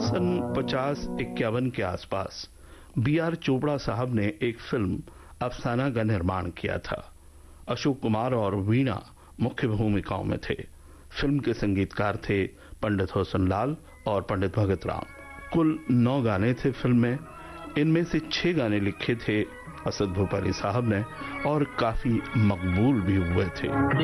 सन 50-51 के आसपास B.R. चोपड़ा साहब ने एक फिल्म अफसाना का निर्माण किया था। अशोक कुमार और वीणा मुख्य भूमिकाओं में थे। फिल्म के संगीतकार थे पंडित होसन लाल और पंडित भगत राम। कुल 9 गाने थे फिल्म में। इनमें से 6 गाने लिखे थे असद भोपाली साहब ने और काफी मकबूल भी हुए थे।